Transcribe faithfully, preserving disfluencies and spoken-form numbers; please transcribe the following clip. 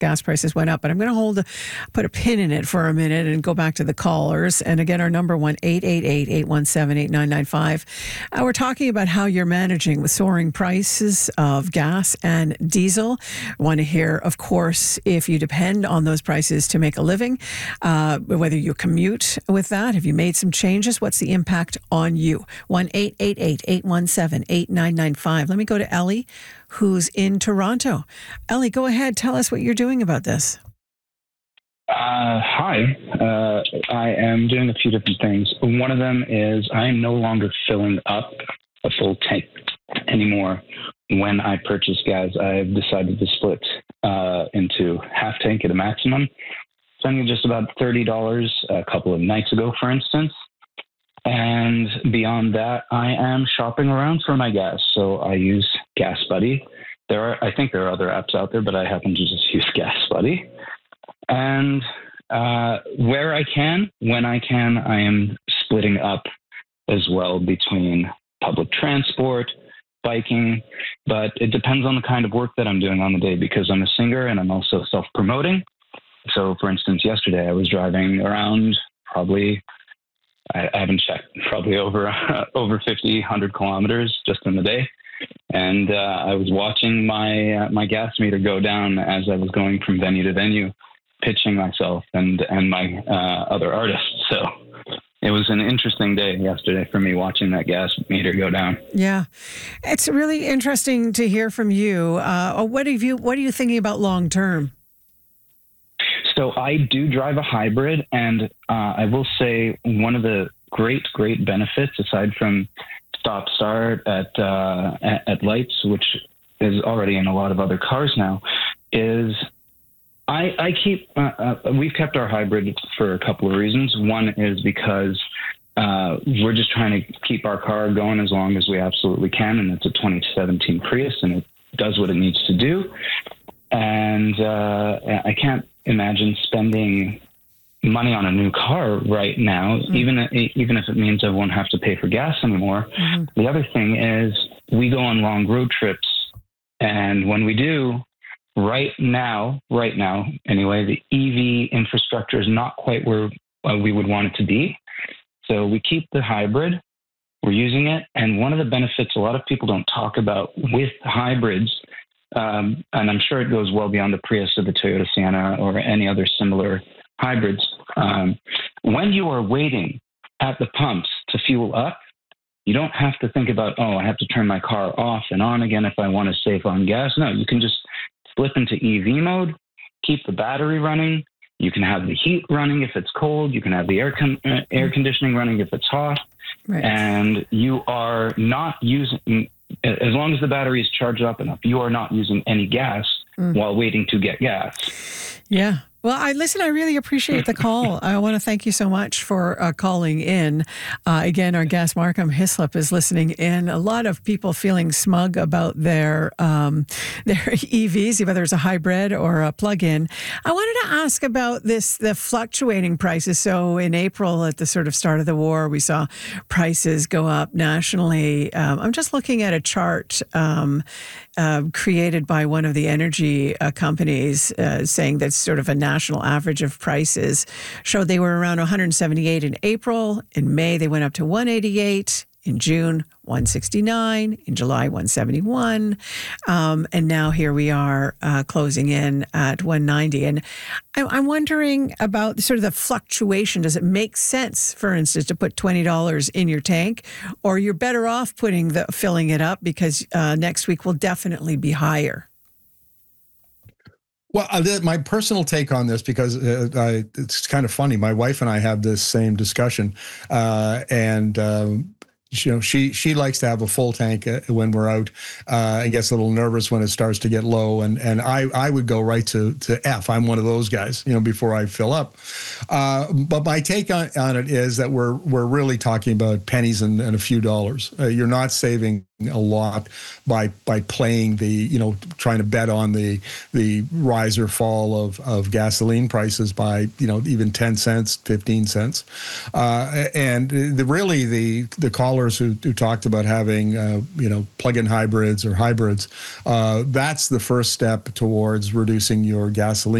gas prices went up. But I'm going to hold, a, put a pin in it for a minute and go back to the callers. And again, our number one eight eight eight, eight one seven, eight nine nine five. Uh, we're talking about how you're managing with soaring prices of gas and diesel. I want to hear, of course, if you depend on those prices to make a living, uh, whether you commute with that. Have you made some changes? What's the impact on you? one eight eight eight, eight one seven, eight nine nine five. Let me go to Ellie, who's in Toronto. Ellie, go ahead. Tell us what you're doing about this. Uh, hi. Uh, I am doing a few different things. One of them is I am no longer filling up a full tank anymore. When I purchase gas, I've decided to split uh, into half tank at a maximum, spending just about thirty dollars a couple of nights ago, for instance. And beyond that, I am shopping around for my gas. So I use Gas Buddy. There are, I think there are other apps out there, but I happen to just use Gas Buddy. And uh, where I can, when I can, I am splitting up as well between public transport, biking, but it depends on the kind of work that I'm doing on the day because I'm a singer and I'm also self-promoting. So, for instance, yesterday I was driving around probably, I, I haven't checked, probably over uh, over fifty, one hundred kilometers just in the day. And uh, I was watching my uh, my gas meter go down as I was going from venue to venue, pitching myself and, and my uh, other artists. So it was an interesting day yesterday for me watching that gas meter go down. Yeah. It's really interesting to hear from you. Uh, what have you, what are you thinking about long term? So I do drive a hybrid, and uh, I will say one of the great, great benefits, aside from stop start at, uh, at at lights, which is already in a lot of other cars now, is I, I keep uh, uh, we've kept our hybrid for a couple of reasons. One is because uh, we're just trying to keep our car going as long as we absolutely can, and it's a twenty seventeen Prius, and it does what it needs to do. And uh, I can't imagine spending money on a new car right now, mm-hmm. even even if it means I won't have to pay for gas anymore. Mm-hmm. The other thing is we go on long road trips, and when we do, right now, right now anyway, the E V infrastructure is not quite where uh, we would want it to be. So we keep the hybrid, we're using it, and one of the benefits a lot of people don't talk about with hybrids, Um, and I'm sure it goes well beyond the Prius or the Toyota Sienna or any other similar hybrids. Um, when you are waiting at the pumps to fuel up, you don't have to think about, oh, I have to turn my car off and on again if I want to save on gas. No, you can just flip into E V mode, keep the battery running. You can have the heat running if it's cold. You can have the air con- uh, air conditioning running if it's hot. Right. And you are not using... As long as the battery is charged up enough, you are not using any gas mm. while waiting to get gas. Yeah. Well, I listen, I really appreciate the call. I want to thank you so much for uh, calling in. Uh, again, our guest, Markham Hislop, is listening in. A lot of people feeling smug about their um, their E Vs, whether it's a hybrid or a plug-in. I wanted to ask about this, the fluctuating prices. So in April, at the sort of start of the war, we saw prices go up nationally. Um, I'm just looking at a chart um, uh, created by one of the energy uh, companies uh, saying that's sort of a national average of prices showed they were around one hundred seventy-eight in April. In May, they went up to one eighty-eight. In June, one sixty-nine. In July, one seventy-one. Um, and now here we are uh, closing in at one ninety. And I, I'm wondering about sort of the fluctuation. Does it make sense, for instance, to put twenty dollars in your tank? Or you're better off putting the filling it up because uh, next week will definitely be higher? Well, uh, my personal take on this, because uh, I, it's kind of funny. My wife and I have this same discussion, uh, and um, you know, she she likes to have a full tank uh, when we're out, uh, and gets a little nervous when it starts to get low. And and I I would go right to to F. I'm one of those guys, you know, before I fill up. Uh, but my take on, on it is that we're we're really talking about pennies and, and a few dollars. Uh, you're not saving a lot by by playing the, you know, trying to bet on the the rise or fall of of gasoline prices by, you know, even ten cents, fifteen cents. Uh, and the really the the caller callers who, who talked about having, uh, you know, plug-in hybrids or hybrids, uh, that's the first step towards reducing your gasoline